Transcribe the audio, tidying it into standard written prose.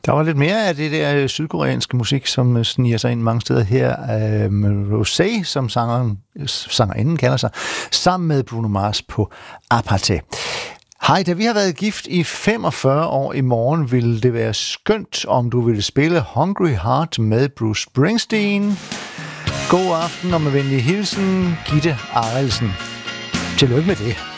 Der var lidt mere af det der sydkoreanske musik, som sniger sig ind mange steder her. Rosé, som sangerinden kalder sig, sammen med Bruno Mars på Apartheid. Hej, da vi har været gift i 45 år i morgen, ville det være skønt, om du ville spille Hungry Heart med Bruce Springsteen. God aften og med venlig hilsen, Gitte Arildsen. Tillykke med det.